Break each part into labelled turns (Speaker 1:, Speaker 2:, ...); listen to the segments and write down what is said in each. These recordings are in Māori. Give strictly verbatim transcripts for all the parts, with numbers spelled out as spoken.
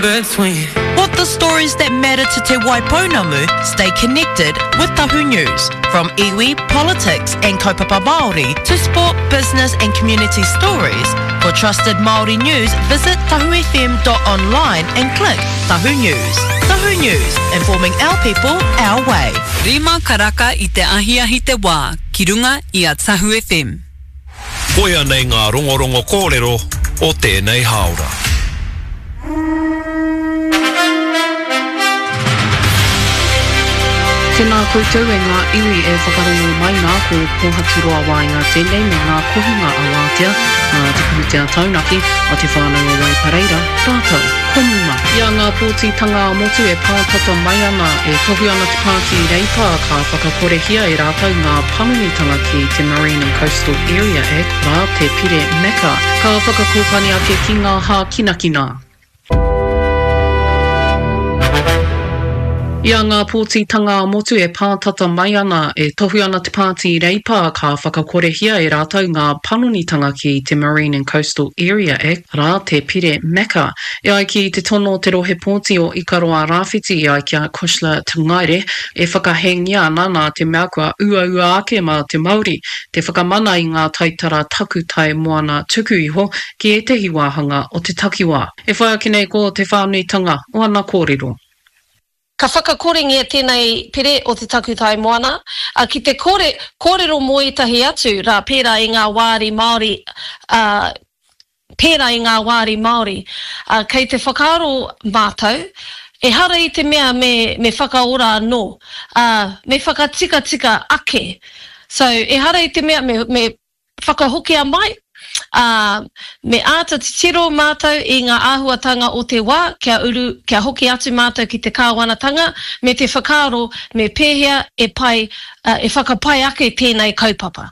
Speaker 1: between.
Speaker 2: What the stories that matter to Te Waipounamu? Stay connected with Tahu News. From iwi, politics and kaupapa Māori to sport, business and community stories. For trusted Māori news, visit tahu f m dot online and click Tahu News. Tahu News, informing our people our way.
Speaker 3: Rima karaka i te ahiahi te wā, ki runga i a Tahu F M.
Speaker 4: Koia nei ngā rongorongo kōrero o tēnei haora.
Speaker 5: Tēnā koutou e ngā iwi e whakarongo mai ngā ko Pohaturoa Wainga tēnei me ngā kohinga a wātea, ngā te pūtea taunaki o te whānau o Waipareira, tātou, komuma. Ia ngā pōtitanga a motu e pātata mai ana e tohu ana te pāti reipa ka whakakorehia e rātou ngā pangunitanga ki te Marine and Coastal Area Act, rā te pire meka. Ka whakakōpani ake ki ngā hā kinakina. Ia ngā pōtitanga a motu e pātata mai ana e tohu ana te pāti reipa ka whakakorehia e rātou ngā panonitanga ki te Marine and Coastal Area Act, rā te pire meka. E ai ki te tono te rohe pōti o Ikaroa Rāwhiti i ai kia Kushla Tungaire e whakahengia ana nā te mea kua ua ua ake ma te Māori, te whakamana i ngā taitara taku tai moana tuku iho ki e tehi wāhanga o te takiwā. E whaiake nei ko te whānuitanga o ana kōrero.
Speaker 6: Ka whakakorengia tēnei pere o te takutai moana, a ki te kore, kōrero moetahi atu, rā pērā i ngā wāri Māori, uh, pērā i ngā wāri Māori, uh, kei te whakaaro mātou, e hara i te mea me, me whakaora anō, uh, me whakatika tika ake. So, e hara i te mea me, me whakahokea mai, Uh, me āta te tiro mātou i ngā āhuatanga o te wā, kia uru, kia hoki atu mātou ki te kāwanatanga, me te whakaaro, me pēhea e pai, uh, e whakapai ake tēnei kaupapa.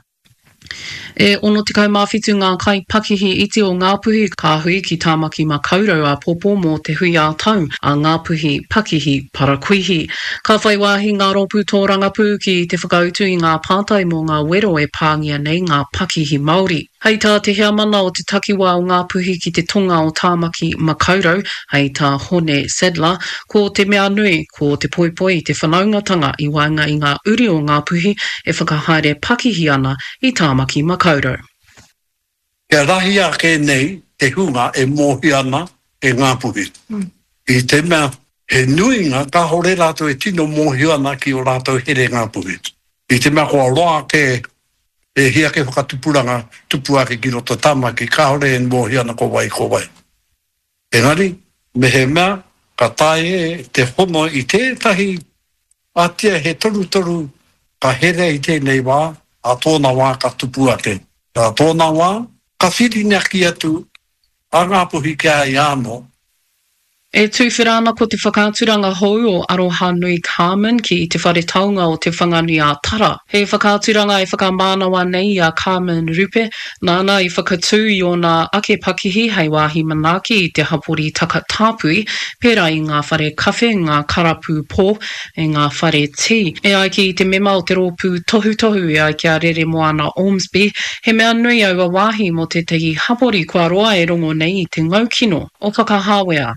Speaker 5: E ono te kaumāwhitu ngā kai pakihi iti o ngā puhi ka hui ki tāmaki ma kaurau a popo mō te hui a tau a ngā puhi pakihi parakuihi. Ka whai wāhi ngā ropu tō rangapū ki te whakautu i ngā pātai mō ngā wero e pāngia nei ngā pakihi Māori. Hei tā te hea mana o te takiwā o ngā puhi ki te tonga o tāmaki makaurau, hei tā Hone Sadler, ko te mea nui, ko te poipoi te whanaungatanga i wainga i ngā uri o ngā puhi e whakahaere pakihi ana i tāmaki makaurau.
Speaker 7: Kia rahi ake nei, te hunga e mōhi ana e ngā puhi. Mm. I te mea, he nui ngā ka hore rātou e tino mōhi ana ki o rātou here ngā puhi. I te mea kua roa ke e hia ke whakatupuranga tupu ake ki roto tāmaki ka hore e mōhi ana ko wai ko wai. Engari, me he mea, ka tae e te hono i tētahi atia he toru toru ka here i tēnei wā, a tōna wā ka tupu ake. A tōna wā, ka whirinaki atu a ngā puhi kia i āno.
Speaker 5: E tūwhirana ko te whakāturanga hou o Aroha Nui Carmen ki te whare taunga o te whangani a Tara. He whakāturanga e whakamānawa nei a Carmen Rupe, nāna i whakatū i o nā ake pakihi hei wāhi manaki i te hapori taka tāpui, pērā i ngā whare kawhe, ngā karapu pō, e ngā whare tī. E ai ki te mema o te rōpū tohu tohu e ai ki a Rere Moana Ormsby, he mea nui au a wāhi mo te tehi hapori kua roa e rongo nei i te ngaukino o whakahāwea.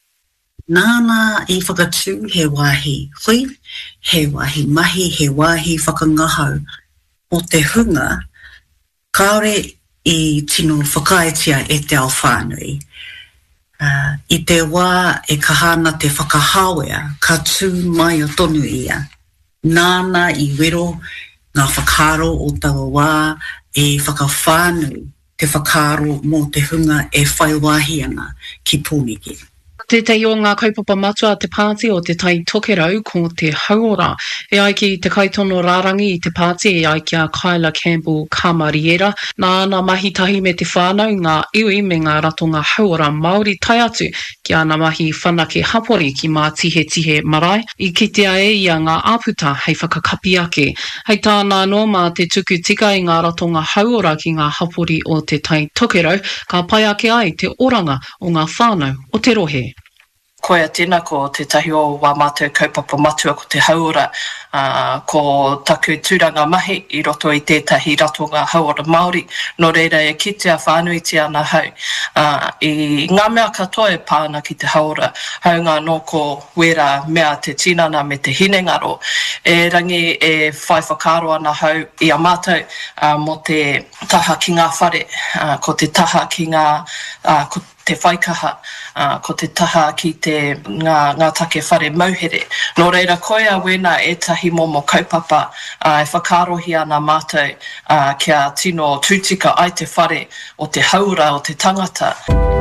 Speaker 8: Nāna i whakatū he wāhi hui, he wāhi mahi, he wāhi whakangahau. O te hunga, kaore i tino whakaetia e te ao whānui. Uh, I te wā e kahana te whakahāwea, ka tū mai o tonu ia. Nāna i wero ngā whakaro o tawa wā e whakawhānui, te whakaro mō te hunga e whaiwahi ana ki pōniki.
Speaker 5: Te tei o ngā kaupapa matua te pāti o te tai tokerau ko te hauora. E ai ki te kaitono rārangi i te pāti e ai ki a Kyla Campbell Kamariera. Nā ana mahitahi me te whānau ngā iwi me ngā ratonga hauora Māori tai atu ki ana mahi whanake hapori ki mā tihe tihe marae. I kitea e i a ngā āputa hei whakakapi ake. Hei tāna no mā te tuku tika i ngā ratonga hauora ki ngā hapori o te tai tokerau, ka pai ake ai te oranga o ngā whānau o te rohe.
Speaker 1: koea tēnā ko te tahi o wā mātou kaupapa matua ko te haura uh, ko taku tūranga mahi i roto i tētahi ratonga hauora Māori. No reira e kitea whānuiti ana hau. Uh, I ngā mea katoa e pāna ki te haura, haunga no ko wera mea te tinana me te hinengaro. E rangi e whai whakaro ana hau i a mātou uh, mo te taha ki ngā whare, uh, ko te taha ki ngā uh, ko te whaikaha, uh, ko te taha ki te ngā, ngā take whare mauhere. Nō reira koea wena e tahi momo kaupapa uh, e whakarohi ana mātou uh, kia tino tūtika ai te whare o te haura o te tangata.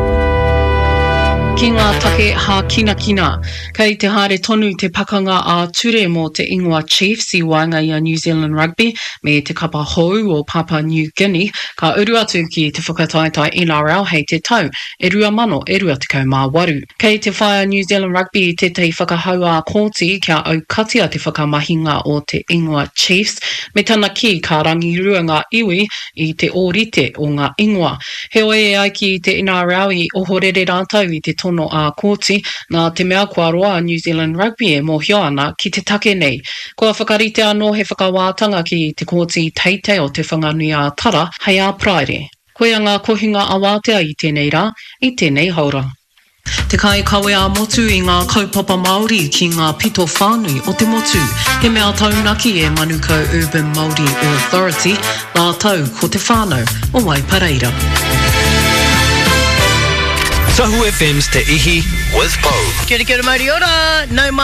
Speaker 5: Ki ngā take hā kina kina, kei te haere tonu te pakanga a ture mō te ingoa Chiefs i waenga i a New Zealand Rugby me te kapa hou o Papua New Guinea, ka uru atu ki te whakataetai N R L hei te tau, e rua mano e rua tekau mā waru. Kei te whaia New Zealand Rugby i te tei whakahau a kōti kia au katia te whakamahinga o te ingoa Chiefs, me tana ki ka rangi rua ngā iwi i te ōrite o ngā ingoa. He oe e ai ki te N R L i ohorere rātau i te tono a kōti, nā te mea kua roa New Zealand Rugby e mōhio ana ki te take nei. Kua whakarite anō he whakawātanga ki te kōti teitei o te whanganui a tara, hei a praere. Koea ngā kohinga awātea i tēnei rā, i tēnei haura. Te kai kawe a motu i ngā kaupapa Māori ki ngā pito whānui o te motu. He mea taunaki e Manukau Urban Māori Authority, nā tau ko te whānau o Waipareira.
Speaker 4: Tahu F M's Te Ihi with Poe.
Speaker 2: Kia ora, kia ora, Māori ora. Nau